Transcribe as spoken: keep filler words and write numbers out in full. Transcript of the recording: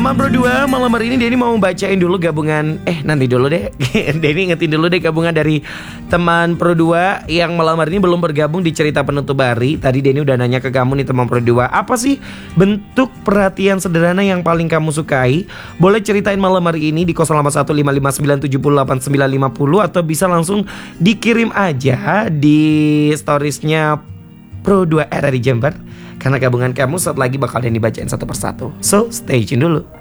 Teman Pro dua, malam hari ini Denny mau bacain dulu gabungan. Eh nanti dulu deh Denny ingetin dulu deh gabungan dari teman Pro dua yang malam hari ini belum bergabung di cerita penutup hari. Tadi Denny udah nanya ke kamu nih teman Pro dua, apa sih bentuk perhatian sederhana yang paling kamu sukai? Boleh ceritain malam hari ini di nol delapan satu lima lima sembilan tujuh delapan sembilan lima nol, atau bisa langsung dikirim aja di storiesnya Pro dua R di Jember. Karena gabungan kamu saat lagi bakal Denny bacain satu persatu. So stay tune dulu.